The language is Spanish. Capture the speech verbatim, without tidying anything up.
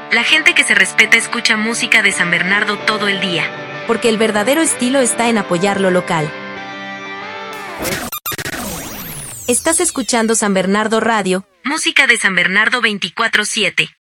La gente que se respeta escucha música de San Bernardo todo el día. Porque el verdadero estilo está en apoyar lo local. Estás escuchando San Bernardo Radio. Música de San Bernardo veinticuatro siete.